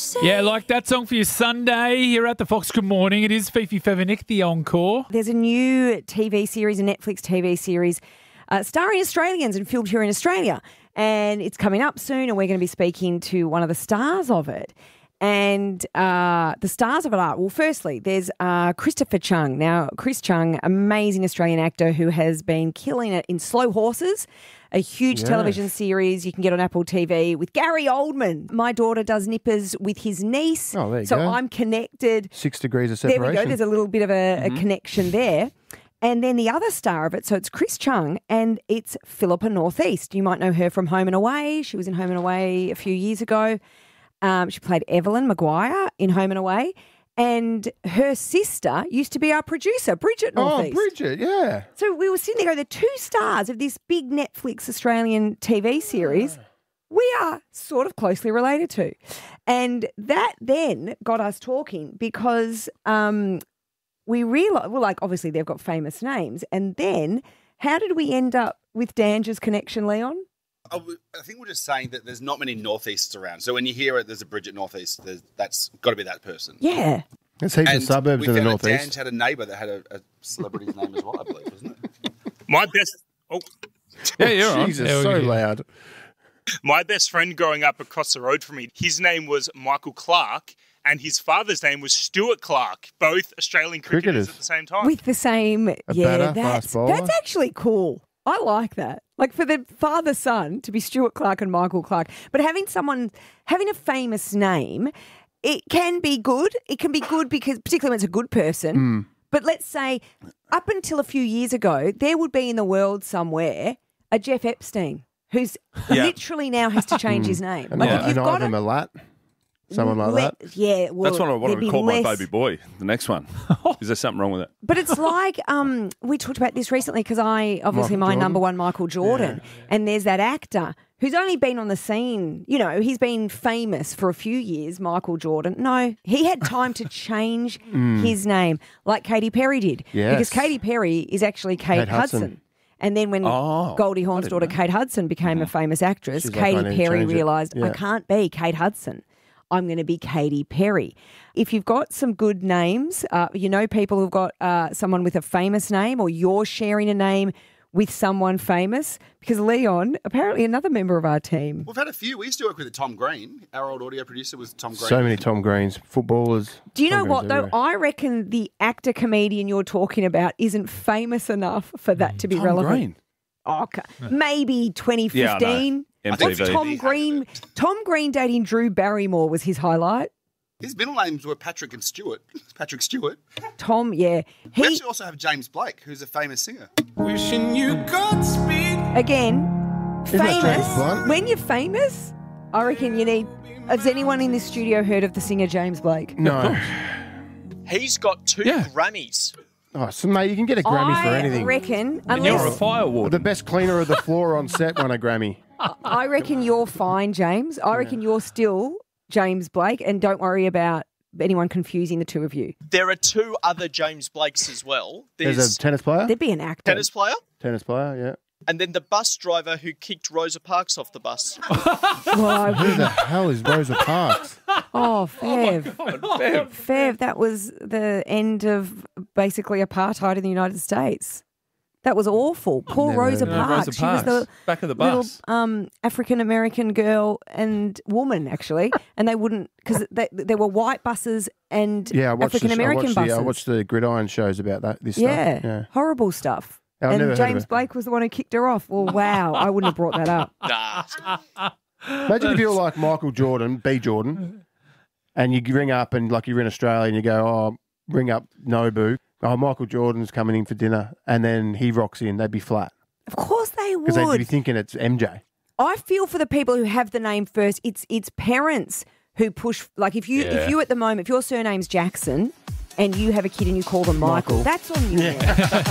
Yeah, like that song for your Sunday here at the Fox. Good morning. It is Fifi Fevenick, the encore. There's a new TV series, a Netflix TV series, starring Australians and filmed here in Australia. And it's coming up soon, and we're going to be speaking to one of the stars of it. And the stars of it are, well, firstly, there's Christopher Chung. Now, Chris Chung, amazing Australian actor who has been killing it in Slow Horses, a huge television series you can get on Apple TV with Gary Oldman. My daughter does nippers with his niece. Oh, there you so go. I'm connected. 6 degrees of separation. There we go. There's a little bit of a connection there. And then the other star of it, so it's Chris Chung and it's Philippa Northeast. You might know her from Home and Away. She was in Home and Away a few years ago. She played Evelyn Maguire in Home and Away. And her sister used to be our producer, Bridget Northeast. Oh, Bridget, yeah. So we were sitting there going, the two stars of this big Netflix Australian TV series we are sort of closely related to. And that then got us talking because we realised, well, like obviously they've got famous names. And then how did we end up with Danger's connection, Leon? I think we're just saying that there's not many Northeasts around. So when you hear it, there's a Bridget Northeast, that's got to be that person. Yeah. There's heaps of suburbs in the northeast. Dange had a neighbour that had a celebrity's name as well, I believe, wasn't it? My best... Oh. Yeah, you're on. Jesus, Yeah, so we- loud. My best friend growing up across the road from me, his name was Michael Clark, and his father's name was Stuart Clark, both Australian cricketers at the same time. With the same, batter, fast bowler. that's actually cool. I like that. Like for the father-son to be Stuart Clark and Michael Clark. But having a famous name, it can be good. It can be good because, particularly when it's a good person. But let's say up until a few years ago, there would be in the world somewhere a Jeff Epstein who's literally now has to change his name. And Like an if you've got Ivan Milat, someone like that. Yeah, well, That's what I there'd wanted be to call my less- baby boy, the next one. Is there something wrong with it? But it's like we talked about this recently because my Jordan. number one, Michael Jordan, and there's that actor who's only been on the scene, you know, he's been famous for a few years, Michael Jordan. No, he had time to change his name like Katy Perry did. Yes. Because Katy Perry is actually Kate Hudson. And then when Goldie Hawn's daughter Kate Hudson became a famous actress, She's like, I Katy need to Perry change it. realised, I Yeah. can't be Kate Hudson. I'm going to be Katy Perry. If you've got some good names, you know people who've got someone with a famous name or you're sharing a name with someone famous, because Leon, apparently another member of our team. We've had a few. We used to work with Tom Green. Our old audio producer was Tom Green. So many Tom Greens, footballers. Do you know Tom what, Greens though? everywhere. I reckon the actor-comedian you're talking about isn't famous enough for that to be Tom relevant. Green. Oh, maybe 2015. Yeah, I know. I think MTV. Tom Green dating Drew Barrymore was his highlight. His middle names were Patrick and Stewart. Patrick Stewart. Tom, yeah. We actually also have James Blake, who's a famous singer. Wishing you Godspeed. Again, Isn't that James famous. Blunt? When you're famous, I reckon you need... Has anyone in this studio heard of the singer James Blake? No. He's got two Yeah. Grammys. Oh, so, mate, you can get a Grammy for anything. I reckon, And you're a unless... fire ward. The best cleaner of the floor on set won a Grammy. I reckon you're fine, James. I reckon you're still James Blake, and don't worry about anyone confusing the two of you. There are two other James Blakes as well. There's a tennis player. There'd be an actor. tennis player, Tennis player, yeah. and then the bus driver who kicked Rosa Parks off the bus. Well, Who the hell is Rosa Parks? oh, Fev. Fev, that was the end of basically apartheid in the United States. That was awful. Poor Never Rosa heard of No, that. Parks. Rosa She was Parks. the Back of the little bus. African-American girl and woman, actually. And they wouldn't, because there were white buses and Yeah, I watched African-American buses. I watched the gridiron shows about this yeah, stuff. Yeah. horrible stuff. I've never and heard of James it. Blake was the one who kicked her off. Well, wow, I wouldn't have brought that up. Nah. Imagine if you were like Michael Jordan, B. Jordan, and you ring up and like you're in Australia and you go, oh, ring up Nobu. Oh, Michael Jordan's coming in for dinner. And then he rocks in. They'd be flat. Of course they Because they'd be would. thinking it's MJ. I feel for the people who have the name first. It's parents who push. Like if you at the moment, if your surname's Jackson and you have a kid and you call them Michael. That's on you.